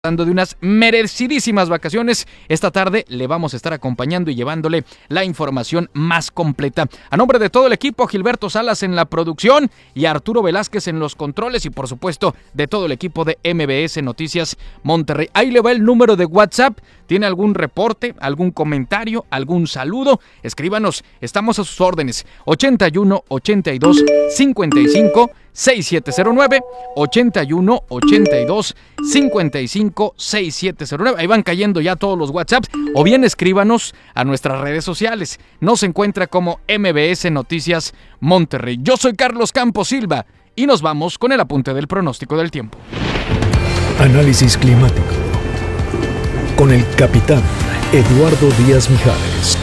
Dando de unas merecidísimas vacaciones. Esta tarde le vamos a estar acompañando y llevándole la información más completa. A nombre de todo el equipo, Gilberto Salas en la producción y Arturo Velázquez en los controles y por supuesto de todo el equipo de MBS Noticias Monterrey. Ahí le va el número de WhatsApp. ¿Tiene algún reporte, algún comentario, algún saludo? Escríbanos, estamos a sus órdenes. 81 82 55 6709 81 82 55 6709. Ahí van cayendo ya todos los WhatsApps, o bien escríbanos a nuestras redes sociales. Nos encuentra como MBS Noticias Monterrey. Yo soy Carlos Campos Silva y nos vamos con el apunte del pronóstico del tiempo. Análisis climático con el capitán Eduardo Díaz Mijares.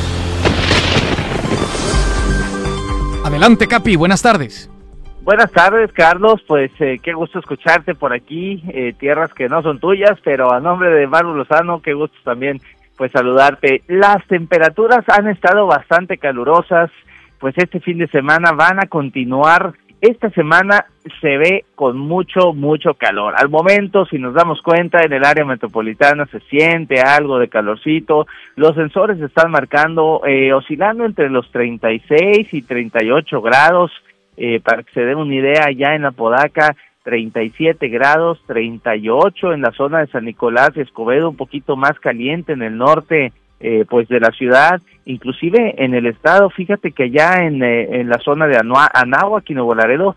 Adelante, Capi, buenas tardes. Buenas tardes, Carlos, pues qué gusto escucharte por aquí, tierras que no son tuyas, pero a nombre de Maru Lozano, qué gusto también pues saludarte. Las temperaturas han estado bastante calurosas, pues este fin de semana van a continuar. Esta semana se ve con mucho calor. Al momento, si nos damos cuenta, en el área metropolitana se siente algo de calorcito. Los sensores están marcando, oscilando entre los 36 y 38 grados. Para que se den una idea, ya en Apodaca, 37 grados, 38 en la zona de San Nicolás y Escobedo, un poquito más caliente en el norte pues de la ciudad, inclusive en el estado. Fíjate que allá en la zona de Anáhuac y Nuevo Laredo,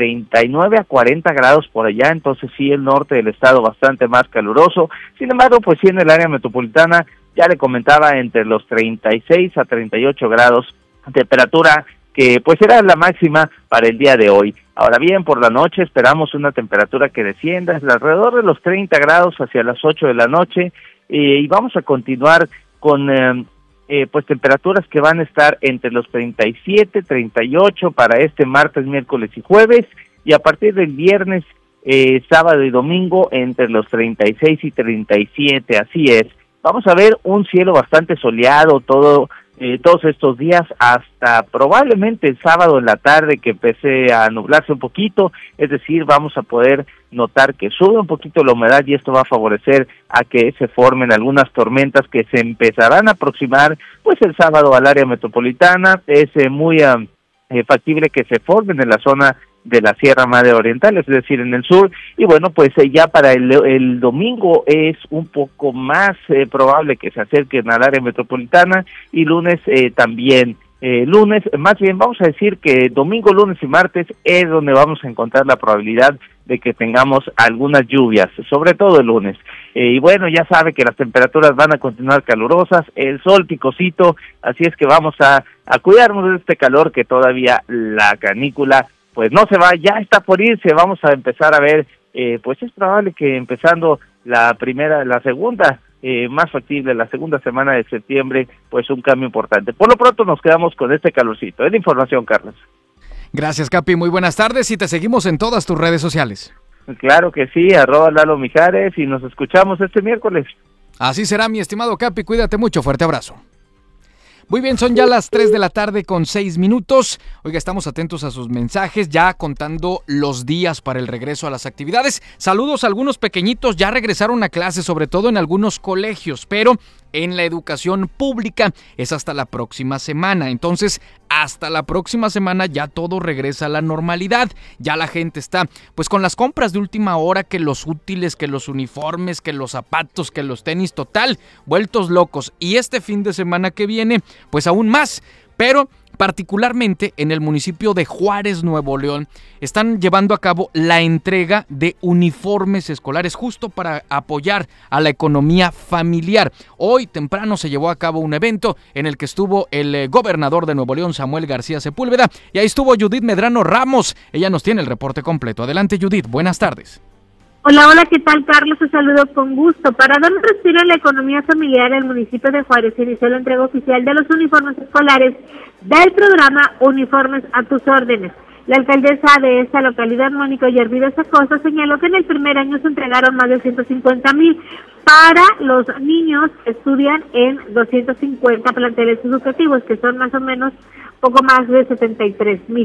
39 a 40 grados por allá, entonces sí, el norte del estado bastante más caluroso. Sin embargo, pues sí, en el área metropolitana, ya le comentaba, entre los 36 a 38 grados, temperatura que pues será la máxima para el día de hoy. Ahora bien, por la noche esperamos una temperatura que descienda alrededor de los 30 grados hacia las 8 de la noche, y vamos a continuar con pues temperaturas que van a estar entre los 37, 38 para este martes, miércoles y jueves, y a partir del viernes, sábado y domingo entre los 36 y 37, así es. Vamos a ver un cielo bastante soleado todos estos días, hasta probablemente el sábado en la tarde, que empiece a nublarse un poquito, es decir, vamos a poder notar que sube un poquito la humedad y esto va a favorecer a que se formen algunas tormentas que se empezarán a aproximar pues el sábado al área metropolitana. Es muy factible que se formen en la zona de la Sierra Madre Oriental, es decir, en el sur, y bueno, pues ya para el domingo es un poco más probable que se acerquen al área metropolitana, y lunes también. Lunes, más bien vamos a decir que domingo, lunes y martes es donde vamos a encontrar la probabilidad de que tengamos algunas lluvias, sobre todo el lunes. Y bueno, ya sabe que las temperaturas van a continuar calurosas, el sol picosito, así es que vamos a cuidarnos de este calor, que todavía la canícula pues no se va, ya está por irse. Vamos a empezar a ver, pues es probable que empezando la segunda, más factible, la segunda semana de septiembre, pues un cambio importante. Por lo pronto nos quedamos con este calorcito. Es la información, Carlos. Gracias, Capi, muy buenas tardes y te seguimos en todas tus redes sociales. Claro que sí, @Lalo Mijares, y nos escuchamos este miércoles. Así será, mi estimado Capi, cuídate mucho, fuerte abrazo. Muy bien, son ya las 3 de la tarde con 6 minutos. Oiga, estamos atentos a sus mensajes, ya contando los días para el regreso a las actividades. Saludos a algunos pequeñitos, ya regresaron a clase, sobre todo en algunos colegios, pero en la educación pública es hasta la próxima semana. Entonces, hasta la próxima semana ya todo regresa a la normalidad. Ya la gente está pues con las compras de última hora, que los útiles, que los uniformes, que los zapatos, que los tenis, total, vueltos locos. Y este fin de semana que viene, pues aún más. Pero particularmente en el municipio de Juárez, Nuevo León, están llevando a cabo la entrega de uniformes escolares justo para apoyar a la economía familiar. Hoy temprano se llevó a cabo un evento en el que estuvo el gobernador de Nuevo León, Samuel García Sepúlveda, y ahí estuvo Judith Medrano Ramos. Ella nos tiene el reporte completo. Adelante, Judith, buenas tardes. Hola, ¿qué tal, Carlos? Te saludo con gusto. Para dar un respiro a la economía familiar, el municipio de Juárez inició la entrega oficial de los uniformes escolares del programa Uniformes a tus órdenes. La alcaldesa de esta localidad, Mónica Ollarvides Acosta, señaló que en el primer año se entregaron más de 150,000 para los niños que estudian en 250 planteles educativos, que son más o menos poco más de 73,000.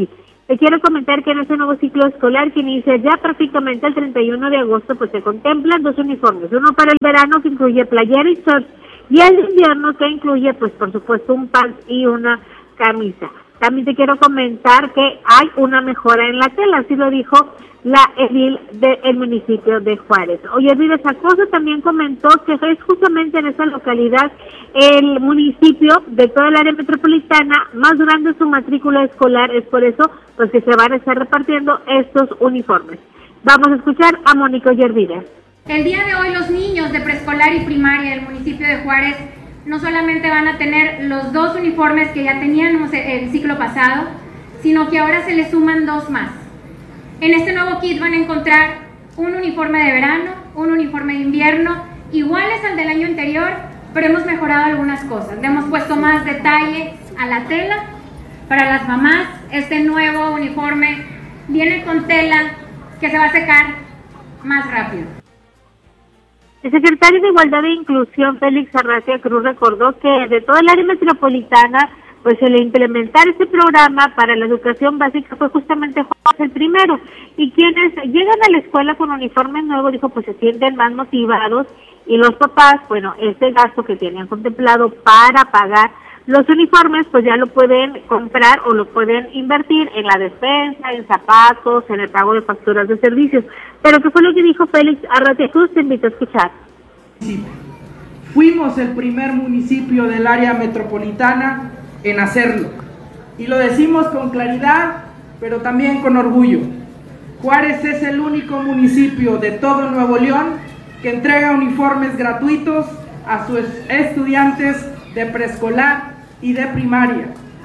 Te quiero comentar que en este nuevo ciclo escolar que inicia ya prácticamente el 31 de agosto, pues se contemplan 2 uniformes, uno para el verano que incluye playera y shorts, y el de invierno que incluye, pues por supuesto, un pants y una camisa. También te quiero comentar que hay una mejora en la tela, así lo dijo la edil del municipio de Juárez. Oye, Vives Acoso también comentó que es justamente en esa localidad el municipio de toda el área metropolitana más grande su matrícula escolar, es por eso pues que se van a estar repartiendo estos uniformes. Vamos a escuchar a Mónica Yervide. El día de hoy los niños de preescolar y primaria del municipio de Juárez no solamente van a tener los 2 uniformes que ya teníamos el ciclo pasado, sino que ahora se les suman 2 más. En este nuevo kit van a encontrar un uniforme de verano, un uniforme de invierno, iguales al del año anterior, pero hemos mejorado algunas cosas. Le hemos puesto más detalle a la tela. Para las mamás, este nuevo uniforme viene con tela que se va a secar más rápido. El secretario de Igualdad e Inclusión, Félix Arratia Cruz, recordó que de toda el área metropolitana, pues el implementar este programa para la educación básica fue justamente el primero. Y quienes llegan a la escuela con uniformes nuevos, dijo, pues se sienten más motivados, y los papás, bueno, este gasto que tenían contemplado para pagar los uniformes, pues ya lo pueden comprar o lo pueden invertir en la despensa, en zapatos, en el pago de facturas de servicios. Pero ¿qué fue lo que dijo Félix Arratia Cruz? Te invito a escuchar. Sí. Fuimos el primer municipio del área metropolitana en hacerlo. Y lo decimos con claridad, pero también con orgullo. Juárez es el único municipio de todo Nuevo León que entrega uniformes gratuitos a sus estudiantes de preescolar y de primaria.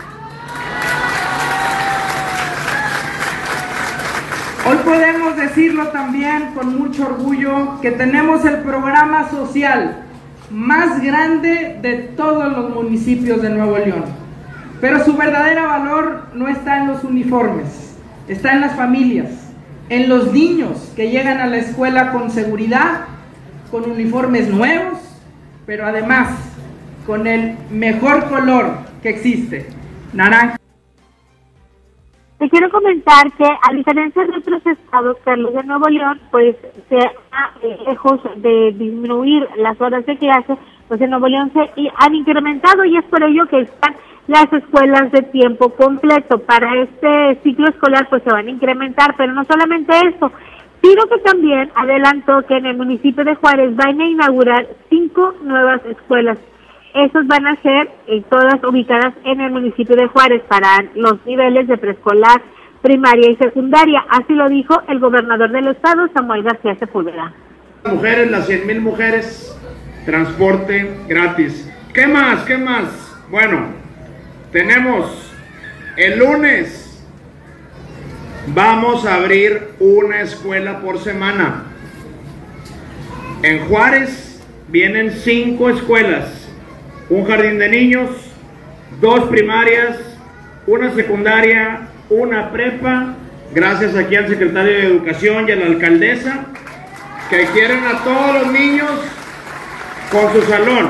Hoy podemos decirlo también con mucho orgullo que tenemos el programa social más grande de todos los municipios de Nuevo León. Pero su verdadero valor no está en los uniformes, está en las familias, en los niños que llegan a la escuela con seguridad, con uniformes nuevos, pero además con el mejor color que existe, naranja. Te quiero comentar que a diferencia de otros estados, Carlos, de Nuevo León, pues lejos de disminuir las horas de clase, pues en Nuevo León se han incrementado, y es por ello que están las escuelas de tiempo completo. Para este ciclo escolar pues se van a incrementar, pero no solamente eso, sino que también adelantó que en el municipio de Juárez van a inaugurar 5 nuevas escuelas. Esas van a ser todas ubicadas en el municipio de Juárez para los niveles de preescolar, primaria y secundaria. Así lo dijo el gobernador del estado, Samuel García Sepúlveda. Mujeres, las 100,000 mujeres, transporte gratis. ¿Qué más? ¿Qué más? Bueno, tenemos el lunes, vamos a abrir una escuela por semana. En Juárez vienen 5 escuelas. Un jardín de niños, 2 primarias, una secundaria, una prepa, gracias aquí al secretario de Educación y a la alcaldesa, que quieren a todos los niños con su salón.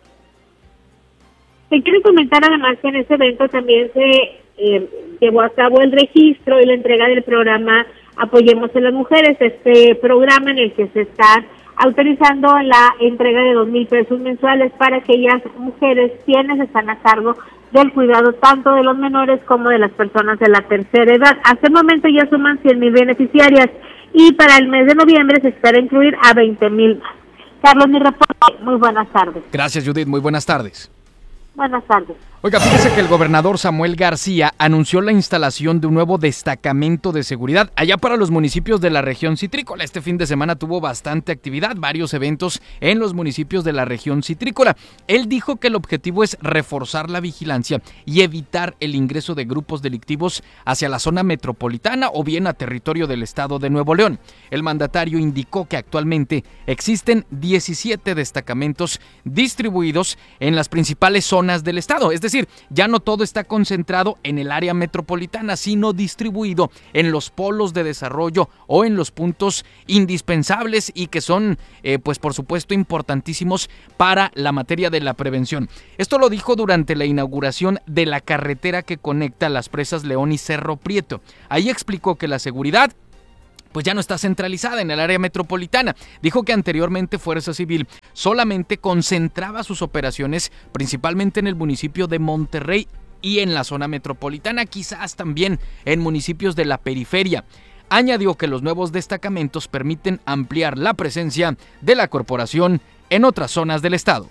Te quiero comentar además que en este evento también se llevó a cabo el registro y la entrega del programa Apoyemos a las Mujeres, este programa en el que se está autorizando la entrega de 2,000 pesos mensuales para aquellas mujeres quienes están a cargo del cuidado tanto de los menores como de las personas de la tercera edad. Hasta el momento ya suman 100,000 beneficiarias y para el mes de noviembre se espera incluir a 20,000 más. Carlos, mi reporte. Muy buenas tardes. Gracias, Judith. Muy buenas tardes. Buenas tardes. Oiga, fíjese que el gobernador Samuel García anunció la instalación de un nuevo destacamento de seguridad allá para los municipios de la región citrícola. Este fin de semana tuvo bastante actividad, varios eventos en los municipios de la región citrícola. Él dijo que el objetivo es reforzar la vigilancia y evitar el ingreso de grupos delictivos hacia la zona metropolitana o bien a territorio del estado de Nuevo León. El mandatario indicó que actualmente existen 17 destacamentos distribuidos en las principales zonas del estado, es decir, decir, ya no todo está concentrado en el área metropolitana, sino distribuido en los polos de desarrollo o en los puntos indispensables y que son, pues por supuesto, importantísimos para la materia de la prevención. Esto lo dijo durante la inauguración de la carretera que conecta las presas León y Cerro Prieto. Ahí explicó que la seguridad pues ya no está centralizada en el área metropolitana. Dijo que anteriormente Fuerza Civil solamente concentraba sus operaciones principalmente en el municipio de Monterrey y en la zona metropolitana, quizás también en municipios de la periferia. Añadió que los nuevos destacamentos permiten ampliar la presencia de la corporación en otras zonas del estado.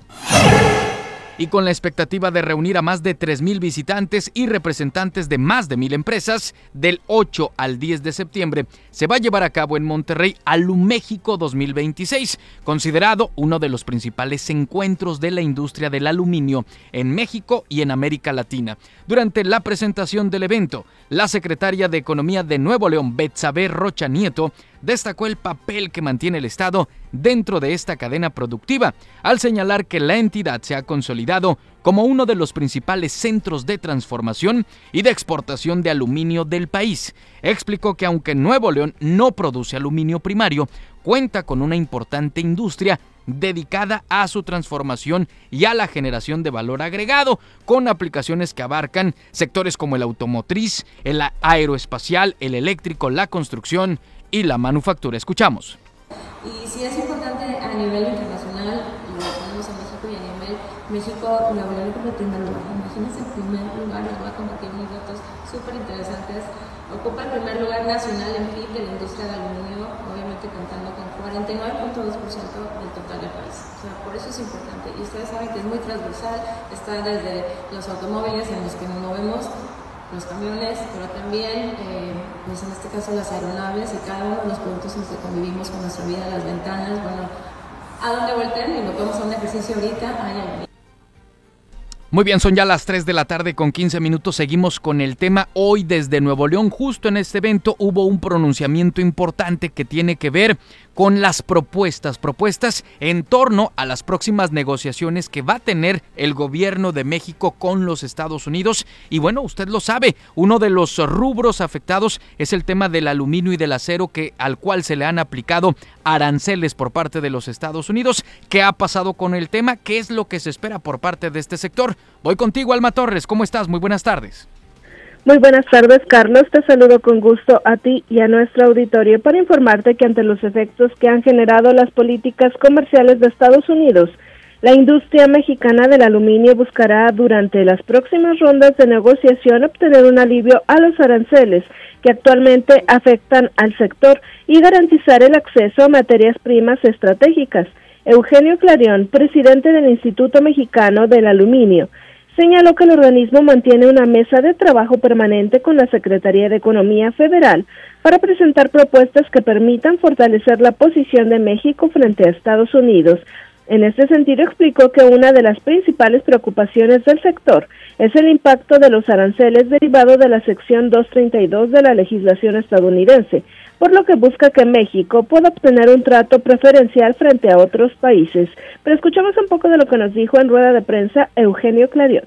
Y con la expectativa de reunir a más de 3,000 visitantes y representantes de más de 1,000 empresas, del 8 al 10 de septiembre se va a llevar a cabo en Monterrey Aluméxico 2026, considerado uno de los principales encuentros de la industria del aluminio en México y en América Latina. Durante la presentación del evento, la secretaria de Economía de Nuevo León, Betsabe Rocha Nieto, destacó el papel que mantiene el Estado dentro de esta cadena productiva, al señalar que la entidad se ha consolidado como uno de los principales centros de transformación y de exportación de aluminio del país. Explicó que aunque Nuevo León no produce aluminio primario, cuenta con una importante industria dedicada a su transformación y a la generación de valor agregado, con aplicaciones que abarcan sectores como el automotriz, el aeroespacial, el eléctrico, la construcción y la manufactura. Escuchamos. Y sí es importante a nivel internacional, lo tenemos en México y a nivel México, Nuevo León como primer lugar. Imagínense, en primer lugar, les voy a compartir unos datos súper interesantes. Ocupa el primer lugar nacional en PIB de la industria del aluminio, obviamente contando con 49.2% del total del país. O sea, por eso es importante. Y ustedes saben que es muy transversal, está desde los automóviles en los que nos movemos, los camiones, pero también, pues en este caso las aeronaves y cada uno de los productos en los que convivimos con nuestra vida, las ventanas, bueno, a donde volteen y lo podemos hacer un ejercicio ahorita, hay aluminio. Muy bien, son ya las 3 de la tarde con 15 minutos. Seguimos con el tema. Hoy desde Nuevo León, justo en este evento, hubo un pronunciamiento importante que tiene que ver con las propuestas en torno a las próximas negociaciones que va a tener el gobierno de México con los Estados Unidos. Y bueno, usted lo sabe, uno de los rubros afectados es el tema del aluminio y del acero, al cual se le han aplicado aranceles por parte de los Estados Unidos. ¿Qué ha pasado con el tema? ¿Qué es lo que se espera por parte de este sector? Voy contigo, Alma Torres. ¿Cómo estás? Muy buenas tardes. Muy buenas tardes, Carlos. Te saludo con gusto a ti y a nuestro auditorio para informarte que ante los efectos que han generado las políticas comerciales de Estados Unidos, la industria mexicana del aluminio buscará durante las próximas rondas de negociación obtener un alivio a los aranceles que actualmente afectan al sector y garantizar el acceso a materias primas estratégicas. Eugenio Clarión, presidente del Instituto Mexicano del Aluminio, señaló que el organismo mantiene una mesa de trabajo permanente con la Secretaría de Economía Federal para presentar propuestas que permitan fortalecer la posición de México frente a Estados Unidos. En este sentido, explicó que una de las principales preocupaciones del sector es el impacto de los aranceles derivado de la sección 232 de la legislación estadounidense, por lo que busca que México pueda obtener un trato preferencial frente a otros países. Pero escuchamos un poco de lo que nos dijo en rueda de prensa Eugenio Clarión.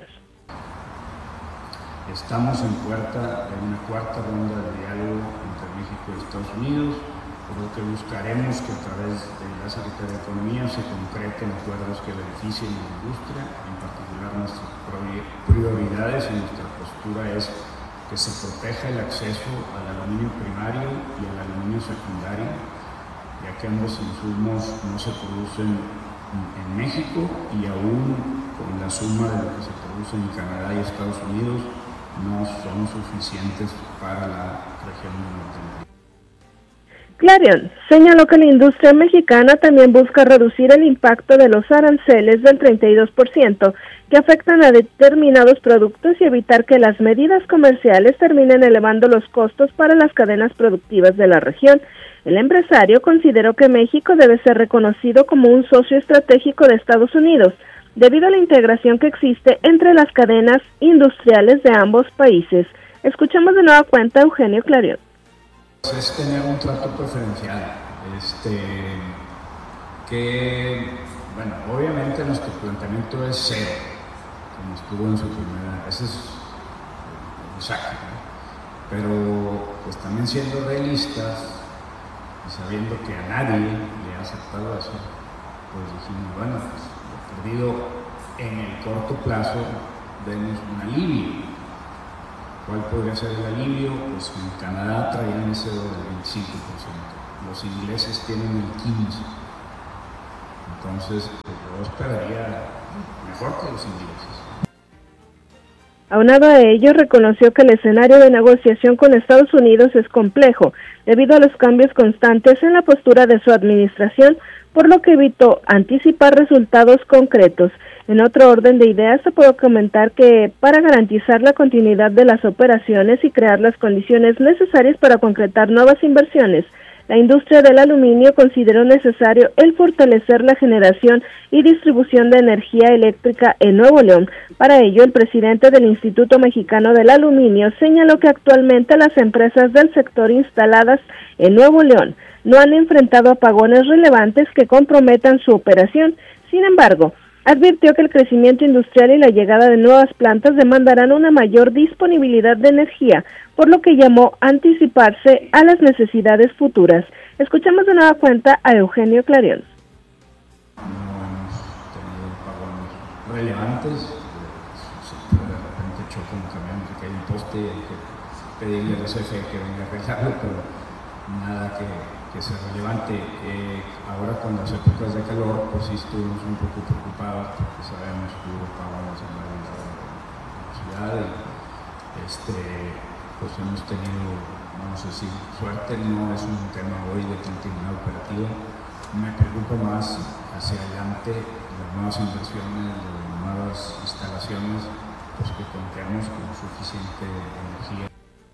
Estamos en una cuarta ronda de diálogo entre México y Estados Unidos, por lo que buscaremos que a través de la Secretaría de Economía se concreten acuerdos que beneficien a la industria. En particular, nuestras prioridades y nuestra postura es que se proteja el acceso al aluminio primario y al aluminio secundario, ya que ambos insumos no se producen en México y aún con la suma de lo que se produce en Canadá y Estados Unidos no son suficientes para la región de Norteamérica. Clarion señaló que la industria mexicana también busca reducir el impacto de los aranceles del 32% que afectan a determinados productos y evitar que las medidas comerciales terminen elevando los costos para las cadenas productivas de la región. El empresario consideró que México debe ser reconocido como un socio estratégico de Estados Unidos, debido a la integración que existe entre las cadenas industriales de ambos países. Escuchamos de nueva cuenta a Eugenio Clarion. Es tener un trato preferencial, que, bueno, obviamente nuestro planteamiento es cero, como estuvo en su primera, ese es exacto, ¿no? Pero pues también siendo realistas y sabiendo que a nadie le ha aceptado eso, pues dijimos, bueno, pues lo perdido en el corto plazo vemos un alivio. ¿Cuál podría ser el alivio? Pues en Canadá traían ese del 25%, los ingleses tienen el 15%. Entonces, pues yo esperaría mejor que los ingleses. Aunado a ello, reconoció que el escenario de negociación con Estados Unidos es complejo, debido a los cambios constantes en la postura de su administración, por lo que evitó anticipar resultados concretos. En otro orden de ideas, se puede comentar que para garantizar la continuidad de las operaciones y crear las condiciones necesarias para concretar nuevas inversiones, la industria del aluminio consideró necesario el fortalecer la generación y distribución de energía eléctrica en Nuevo León. Para ello, el presidente del Instituto Mexicano del Aluminio señaló que actualmente las empresas del sector instaladas en Nuevo León no han enfrentado apagones relevantes que comprometan su operación. Sin embargo, advirtió que el crecimiento industrial y la llegada de nuevas plantas demandarán una mayor disponibilidad de energía, por lo que llamó a anticiparse a las necesidades futuras. Escuchamos de nueva cuenta a Eugenio Clarion. No hemos tenido apagones relevantes, siempre de repente choca un camión que hay un poste y hay que pedirle al CFE que venga a arreglarlo, pero nada que sea relevante. Ahora con las épocas de calor, pues sí estuvimos un poco preocupados porque sabemos que hubo apagones en la ciudad y pues hemos tenido, vamos a decir, suerte. No es un tema hoy de continuidad operativa. Me preocupa más hacia adelante las nuevas inversiones, las nuevas instalaciones, pues que contemos con suficiente energía.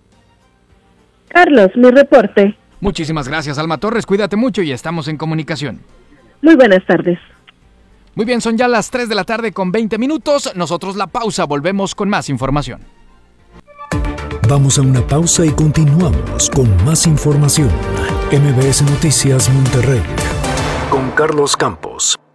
Carlos, mi reporte. Muchísimas gracias, Alma Torres. Cuídate mucho y estamos en comunicación. Muy buenas tardes. Muy bien, son ya las 3 de la tarde con 20 minutos. Nosotros la pausa, volvemos con más información. Vamos a una pausa y continuamos con más información. MBS Noticias Monterrey con Carlos Campos.